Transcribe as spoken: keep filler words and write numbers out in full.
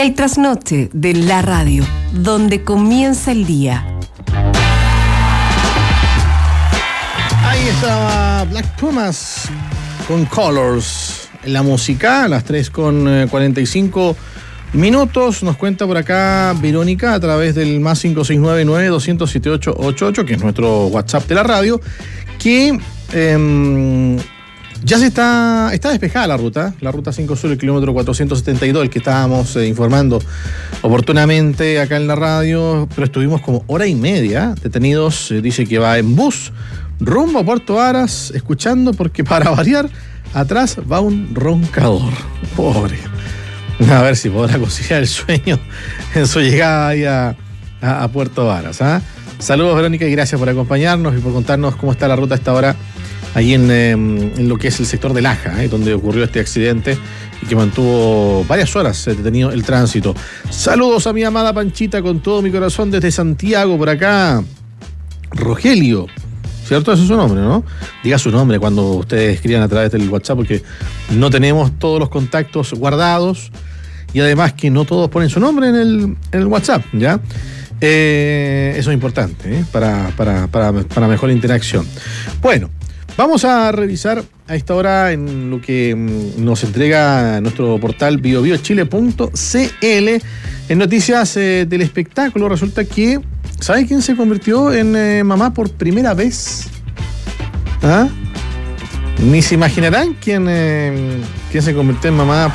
El trasnoche de la radio, donde comienza el día. Ahí estaba Black Pumas con Colors en la música, a las tres con cuarenta y cinco minutos. Nos cuenta por acá Verónica a través del más cinco seis nueve nueve dos cero cero siete ocho ocho ocho, que es nuestro WhatsApp de la radio, que eh, ya se está, está despejada la ruta, la ruta cinco Sur, el kilómetro cuatrocientos setenta y dos, el que estábamos eh, informando oportunamente acá en la radio, pero estuvimos como hora y media detenidos. Eh, dice que va en bus rumbo a Puerto Varas, escuchando, porque para variar, atrás va un roncador. Pobre. A ver si podrá conciliar el sueño en su llegada ahí a, a, a Puerto Varas. ¿eh? Saludos, Verónica, y gracias por acompañarnos y por contarnos cómo está la ruta a esta hora ahí en, eh, en lo que es el sector de Laja, ¿eh? donde ocurrió este accidente y que mantuvo varias horas detenido el tránsito. Saludos a mi amada Panchita con todo mi corazón desde Santiago, por acá. Rogelio, ¿cierto? Ese es su nombre, ¿no? Diga su nombre cuando ustedes escriban a través del WhatsApp, porque no tenemos todos los contactos guardados y además que no todos ponen su nombre en el, en el WhatsApp, ¿ya? Eh, eso es importante, ¿eh? para, para, para, para mejor interacción. Bueno, vamos a revisar a esta hora en lo que nos entrega nuestro portal bio bio chile punto c l. En noticias eh, del espectáculo, resulta que ¿sabe quién se convirtió en eh, mamá por primera vez? ¿Ah? Ni se imaginarán quién, eh, quién se convirtió en mamá